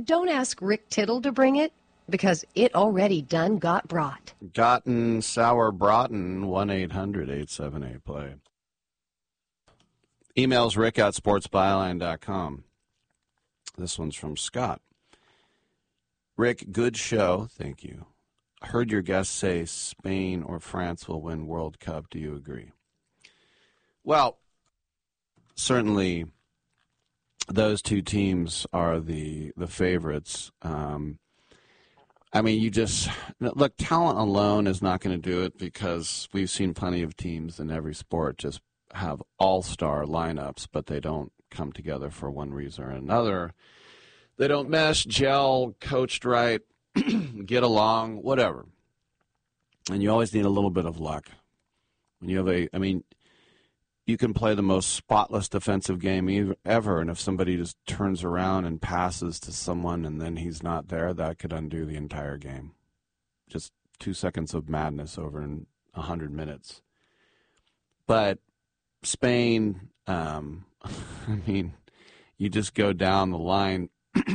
And don't ask Rick Tittle to bring it, because it already done got brought. Gotten Sour Broughton, 1-800-878-PLAY. Emails rick@sportsbyline.com. This one's from Scott. Rick, good show. Thank you. Heard your guest say Spain or France will win World Cup. Do you agree? Well, certainly those two teams are the favorites. I mean, look, talent alone is not going to do it, because we've seen plenty of teams in every sport just have all-star lineups, but they don't come together for one reason or another. They don't mesh, gel, coached right, get along, whatever. And you always need a little bit of luck. When you have you can play the most spotless defensive game ever, and if somebody just turns around and passes to someone and then he's not there, that could undo the entire game. Just 2 seconds of madness over in 100 minutes. But Spain, you just go down the line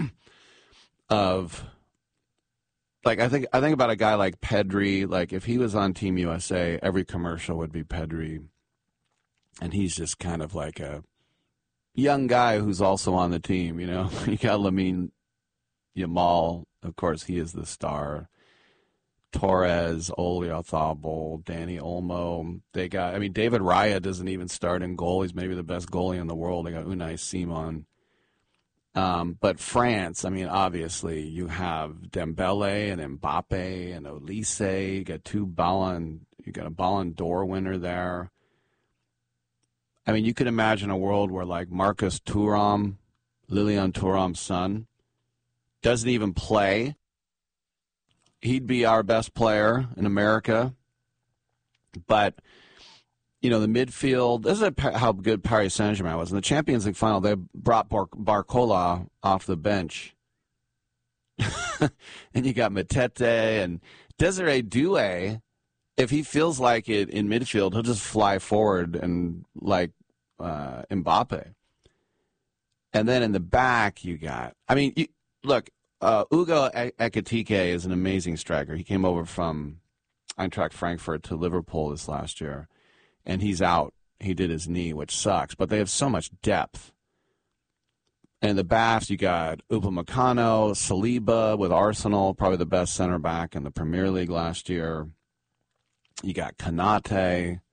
of, like, I think about a guy like Pedri. Like, if he was on Team USA, every commercial would be Pedri. And he's just kind of like a young guy who's also on the team, you know. You got Lamine Yamal, of course, he is the star. Torres, Oyarzabal, Dani Olmo. David Raya doesn't even start in goal. He's maybe the best goalie in the world. They got Unai Simon. But France, obviously, you have Dembele and Mbappe and Olise. You got you got a Ballon d'Or winner there. You could imagine a world where, like, Marcus Thuram, Lilian Thuram's son, doesn't even play. He'd be our best player in America. But, the midfield, this is how good Paris Saint-Germain was. In the Champions League final, they brought Barcola off the bench. And you got Matete and Desiree Doué. If he feels like it in midfield, he'll just fly forward and like Mbappe. And then in the back, you got, Ugo Ekitike is an amazing striker. He came over from Eintracht Frankfurt to Liverpool this last year, and he's out. He did his knee, which sucks, but they have so much depth. And in the backs, you got Upamecano, Saliba with Arsenal, probably the best center back in the Premier League last year. You got Kanate.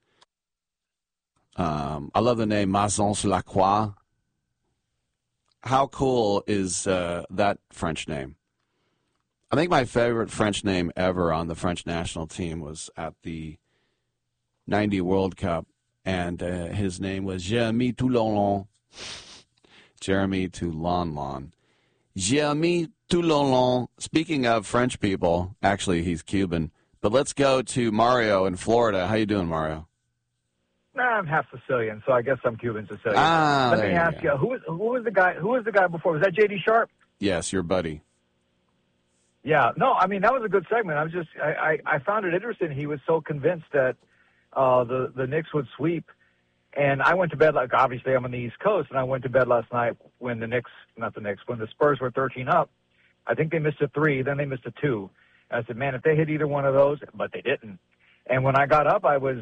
I love the name Masson Lacroix. How cool is that French name? I think my favorite French name ever on the French national team was at the 90 World Cup, and his name was Jérémy Toulon. Jérémy Toulon. Jérémy Toulon. Speaking of French people, actually he's Cuban. But let's go to Mario in Florida. How you doing, Mario? I'm half Sicilian, so I guess I'm Cuban Sicilian. Let me ask you, who was the guy? Who was the guy before? Was that J.D. Sharp? Yes, your buddy. Yeah, no, that was a good segment. I found it interesting. He was so convinced that the Knicks would sweep, and I went to bed, like, obviously I'm on the East Coast, and I went to bed last night when when the Spurs were 13 up. I think they missed a 3, then they missed a 2. I said, man, if they hit either one of those, but they didn't. And when I got up,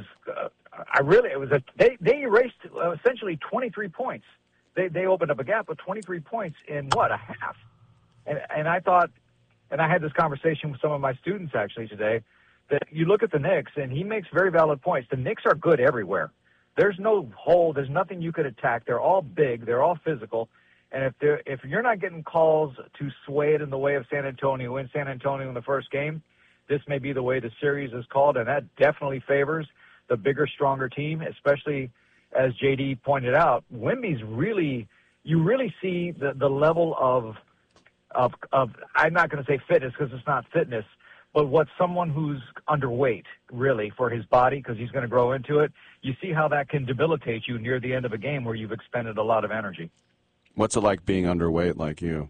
they erased essentially 23 points. They opened up a gap of 23 points in a half. And I thought, and I had this conversation with some of my students actually today, that you look at the Knicks, and he makes very valid points. The Knicks are good everywhere. There's no hole. There's nothing you could attack. They're all big. They're all physical. And if you're not getting calls to sway it in the way of San Antonio in the first game, this may be the way the series is called, and that definitely favors the bigger, stronger team, especially as JD pointed out. Wemby's you really see the level of I'm not going to say fitness because it's not fitness, but what someone who's underweight really for his body, because he's going to grow into it. You see how that can debilitate you near the end of a game where you've expended a lot of energy. What's it like being underweight like you?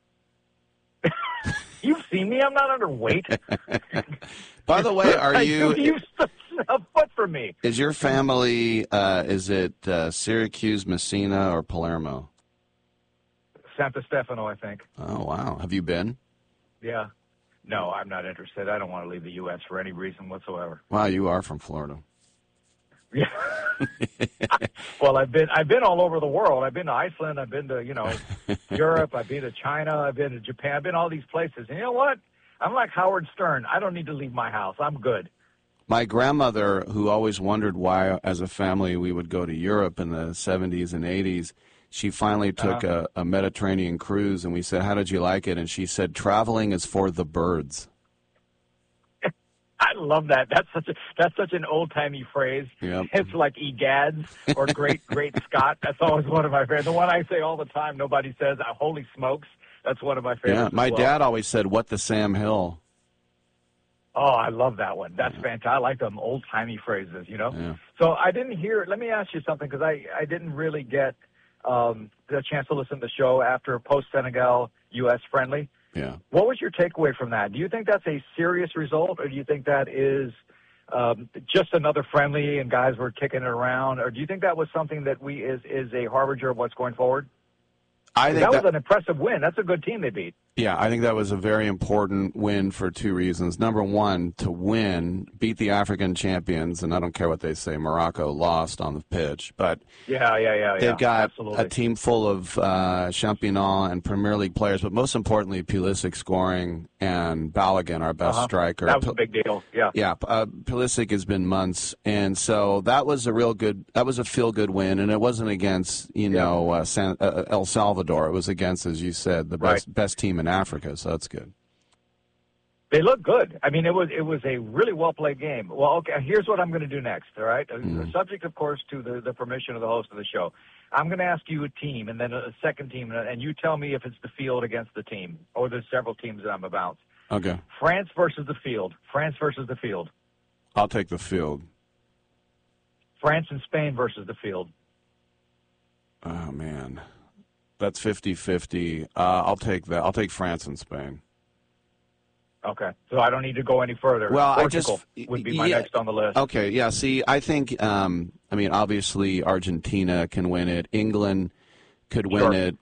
You've seen me. I'm not underweight. By the way, are you... You a foot from me. Is your family, is it Syracuse, Messina, or Palermo? Santa Stefano, I think. Oh, wow. Have you been? Yeah. No, I'm not interested. I don't want to leave the U.S. for any reason whatsoever. Wow, you are from Florida. Yeah. Well, I've been all over the world. I've been to Iceland. I've been to, Europe. I've been to China. I've been to Japan. I've been all these places. And you know what? I'm like Howard Stern. I don't need to leave my house. I'm good. My grandmother, who always wondered why, as a family, we would go to Europe in the 70s and 80s, she finally took a Mediterranean cruise, and we said, how did you like it? And she said, traveling is for the birds. I love that. That's such an old timey phrase. Yep. It's like egads or great Scott. That's always one of my favorites. The one I say all the time. Nobody says. Holy smokes! That's one of my favorites. Yeah, my dad always said, "What the Sam Hill." Oh, I love that one. That's fantastic. I like them old timey phrases. Yeah. So I didn't hear. Let me ask you something because I didn't really get the chance to listen to the show after post Senegal U.S. friendly. Yeah. What was your takeaway from that? Do you think that's a serious result, or do you think that is just another friendly and guys were kicking it around, or do you think that was something that is a harbinger of what's going forward? I think that was an impressive win. That's a good team they beat. Yeah, I think that was a very important win for two reasons. Number one, to win, beat the African champions, and I don't care what they say, Morocco lost on the pitch. But they've got a team full of Championnat and Premier League players, but most importantly, Pulisic scoring and Balogun, our best striker. That was a big deal, yeah. Yeah, Pulisic has been months, and so that was a feel-good win, and it wasn't against, El Salvador. It was against, as you said, the best team in Africa, so that's good. They look good. I mean, it was a really well-played game. Well, okay, here's what I'm going to do next, all right? Subject, of course, to the permission of the host of the show. I'm going to ask you a team and then a second team, and you tell me if it's the field against the team, or there's several teams that I'm about. Okay. France versus the field. France versus the field. I'll take the field. France and Spain versus the field. Oh, man. That's 50-50. I'll take that. I'll take France and Spain. Okay. So I don't need to go any further. Well, Portugal would be my next on the list. Okay, yeah. See, I think, obviously Argentina can win it. England could win it.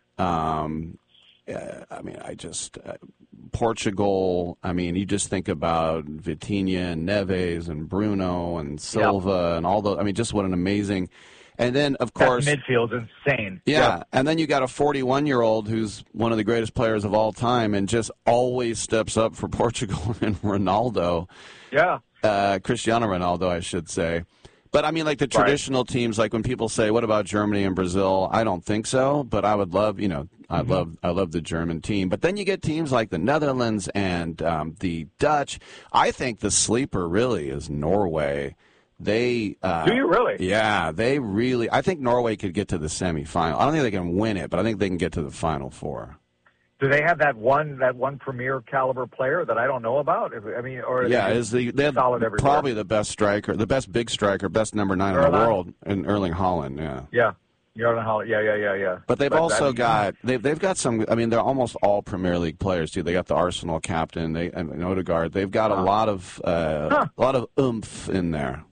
Portugal, you just think about Vitinha and Neves and Bruno and Silva and all those. Just what an amazing. And then, of course, that midfield's insane. Yeah, and then you got a 41-year-old who's one of the greatest players of all time and just always steps up for Portugal and Ronaldo. Yeah. Cristiano Ronaldo, I should say. But, like the traditional teams, like when people say, what about Germany and Brazil? I don't think so, but I would love, I love the German team. But then you get teams like the Netherlands and the Dutch. I think the sleeper really is Norway. Do you really? Yeah, they really. I think Norway could get to the semifinal. I don't think they can win it, but I think they can get to the Final Four. Do they have that one premier caliber player that I don't know about? They have solid everywhere? Probably the best striker, the best big striker, best number 9 in the world, in Erling Haaland. Yeah. Erling Haaland. Yeah. But they've they've got some. They're almost all Premier League players too. They got the Arsenal captain, Odegaard. They've got a lot of oomph in there.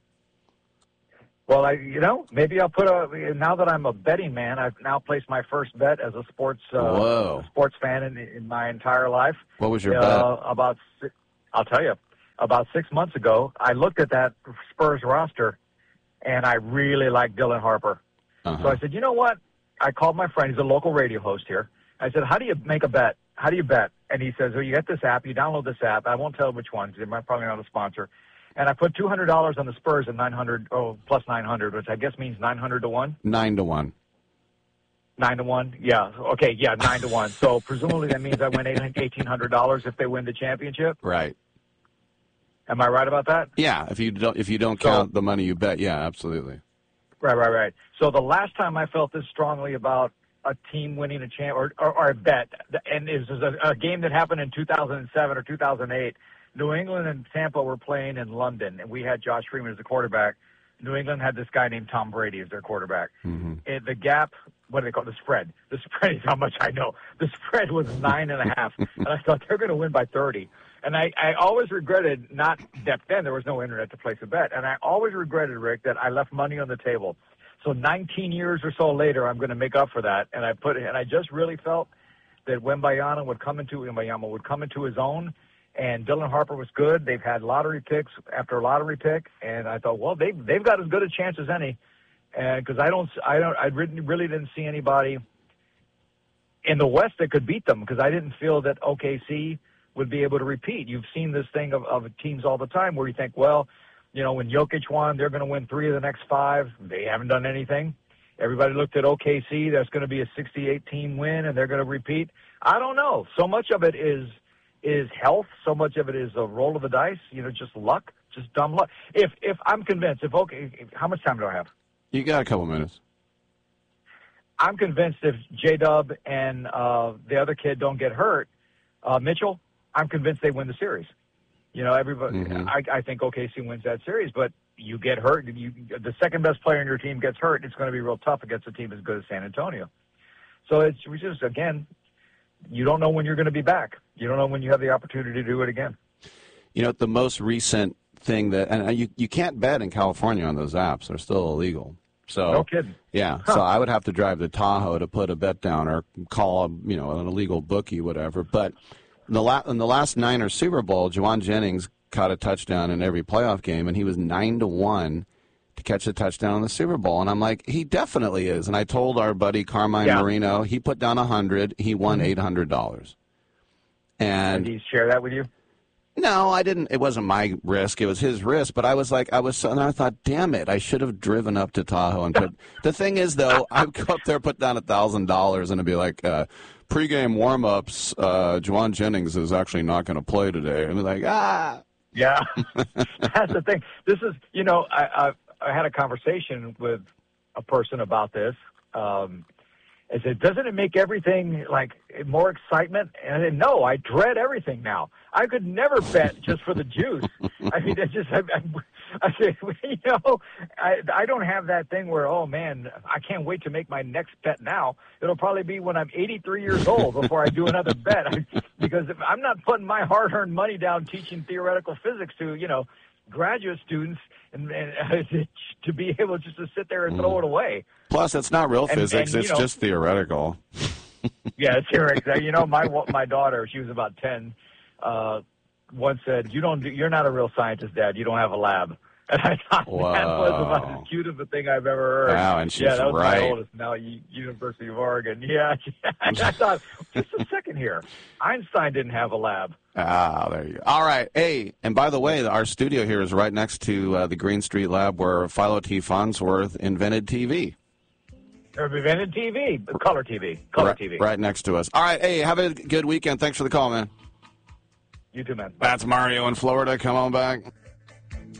Well, maybe I'll now that I'm a betting man, I've now placed my first bet as a sports fan in my entire life. What was your bet? I'll tell you, about 6 months ago, I looked at that Spurs roster, and I really liked Dylan Harper. So I said, you know what? I called my friend. He's a local radio host here. I said, how do you make a bet? How do you bet? And he says, well, you get this app. You download this app. I won't tell you which one. They're probably not a sponsor. And I put $200 on the Spurs at 900, plus 900, which I guess means 900 to 1? 9 to 1. 9 to 1? Yeah. Okay, yeah, 9 to 1. So presumably that means I win $1,800 if they win the championship? Right. Am I right about that? Yeah, if you don't count the money you bet, yeah, absolutely. Right. So the last time I felt this strongly about a team winning a champ or a bet, and this is a game that happened in 2007 or 2008, New England and Tampa were playing in London, and we had Josh Freeman as the quarterback. New England had this guy named Tom Brady as their quarterback. Mm-hmm. And the gap, what do they call it? The spread? The spread is how much I know. The spread was 9.5, and I thought they're going to win by 30. And I always regretted not that then there was no internet to place a bet, and I always regretted, Rick, that I left money on the table. So 19 years or so later, I'm going to make up for that, and I just really felt that Wembanyama would come into his own, and Dylan Harper was good. They've had lottery picks after lottery pick, and I thought, well, they've got as good a chance as any, and because I really didn't see anybody in the West that could beat them, because I didn't feel that OKC would be able to repeat. You've seen this thing of teams all the time where you think, well, you know, when Jokic won, they're going to win 3 of the next 5. They haven't done anything. Everybody looked at OKC. That's going to be a 68-team win, and they're going to repeat. I don't know. So much of it is health. So much of it is a roll of the dice. You know, just luck, just dumb luck. If I'm convinced, how much time do I have? You got a couple minutes. I'm convinced if J-Dub and the other kid don't get hurt, Mitchell, I'm convinced they win the series. You know, everybody. Mm-hmm. I think OKC wins that series, but you get hurt. The second best player in your team gets hurt. It's going to be real tough against a team as good as San Antonio. So it's just, again, you don't know when you're going to be back. You don't know when you have the opportunity to do it again. You know, the most recent thing that, and you can't bet in California on those apps. They're still illegal. So, no kidding. Yeah. Huh. So I would have to drive to Tahoe to put a bet down or call, an illegal bookie, whatever. But in the last Niners Super Bowl, Juwan Jennings caught a touchdown in every playoff game, and he was 9-1 to catch a touchdown in the Super Bowl. And I'm like, he definitely is. And I told our buddy Carmine Marino, he put down $100, he won $800. And did he share that with you? No, I didn't. It wasn't my risk. It was his risk. But I thought, damn it, I should have driven up to Tahoe and put. The thing is, though, I'd go up there, put down $1,000, and it'd be like, pregame warm-ups, Juwan Jennings is actually not going to play today. And be like, Yeah, that's the thing. This is, I had a conversation with a person about this. I said, doesn't it make everything like more excitement? And I said, no, I dread everything now. I could never bet just for the juice. I mean, I said, I don't have that thing where, oh man, I can't wait to make my next bet now. It'll probably be when I'm 83 years old before I do another bet, because if I'm not putting my hard-earned money down teaching theoretical physics to, graduate students and to be able just to sit there and throw it away. Plus, it's not real physics; it's just theoretical. Yeah, it's theoretical. My daughter, she was about 10, once said, "You're not a real scientist, Dad. You don't have a lab." And I thought that was about as cute of a thing I've ever heard. Wow, and she's that was right. My oldest, now University of Oregon. Yeah, and I thought, just a second here, Einstein didn't have a lab. There you go. All right. Hey, and by the way, our studio here is right next to the Green Street Lab where Philo T. Farnsworth invented TV. Invented TV, color TV. Color TV. Right next to us. All right. Hey, have a good weekend. Thanks for the call, man. You too, man. Bye. That's Mario in Florida. Come on back.